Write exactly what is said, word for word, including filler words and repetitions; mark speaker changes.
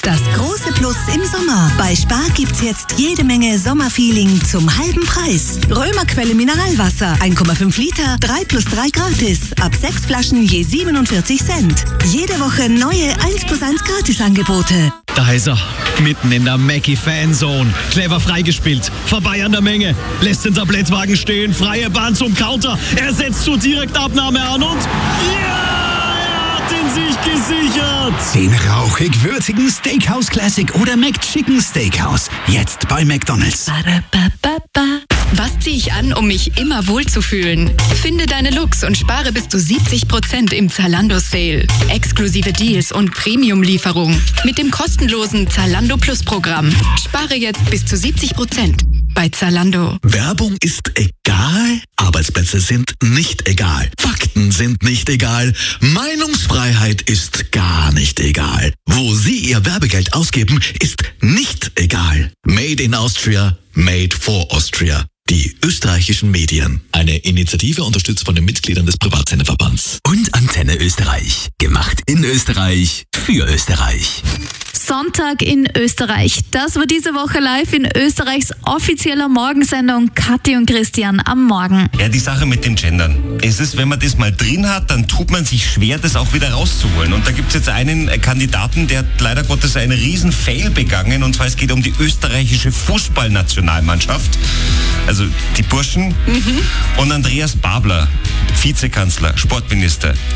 Speaker 1: Das große Plus im Sommer. Bei Spar gibt's jetzt jede Menge Sommerfeeling zum halben Preis. Römerquelle Mineralwasser, eins Komma fünf Liter, drei plus drei gratis. Ab sechs Flaschen je siebenundvierzig Cent. Jede Woche neue eins plus eins Gratisangebote.
Speaker 2: Da ist er, mitten in der Mackie-Fanzone. Clever freigespielt, vorbei an der Menge. Lässt den Tablettwagen stehen, freie Bahn zum Counter. Er setzt zur Direktabnahme an und... Ja! sich gesichert.
Speaker 3: Den rauchig-würzigen Steakhouse Classic oder McChicken Steakhouse. Jetzt bei McDonald's.
Speaker 4: Was ziehe ich an, um mich immer wohlzufühlen? Finde deine Looks und spare bis zu siebzig Prozent im Zalando Sale. Exklusive Deals und Premium-Lieferung. Mit dem kostenlosen Zalando Plus Programm. Spare jetzt bis zu siebzig Prozent. Bei Zalando.
Speaker 5: Werbung ist egal, Arbeitsplätze sind nicht egal, Fakten sind nicht egal, Meinungsfreiheit ist gar nicht egal. Wo Sie Ihr Werbegeld ausgeben, ist nicht egal. Made in Austria, made for Austria. Die österreichischen Medien. Eine Initiative unterstützt von den Mitgliedern des Privatsendeverbands.
Speaker 3: Und Antenne Österreich. Gemacht in Österreich, für Österreich.
Speaker 6: Sonntag in Österreich. Das war diese Woche live in Österreichs offizieller Morgensendung Kathi und Christian am Morgen.
Speaker 7: Ja, die Sache mit dem Gendern. Es ist, wenn man das mal drin hat, dann tut man sich schwer, das auch wieder rauszuholen. Und da gibt es jetzt einen Kandidaten, der hat leider Gottes einen riesen Fail begangen. Und zwar es geht um die österreichische Fußballnationalmannschaft. Also die Burschen. Mhm. Und Andreas Babler, Vizekanzler, Sportminister.